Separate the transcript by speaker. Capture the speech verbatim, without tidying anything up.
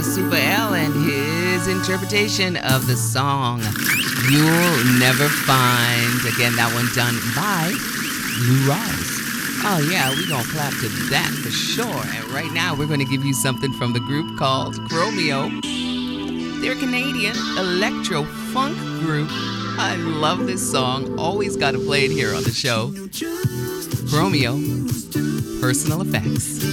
Speaker 1: was Super L and his interpretation of the song You'll Never Find. Again, that one done by Lou Rawls. Oh yeah, we're gonna clap to that for sure. And right now we're gonna give you something from the group called Chromeo. They're a Canadian electro funk group. I love this song. Always gotta play it here on the show. Chromeo, Personal Effects.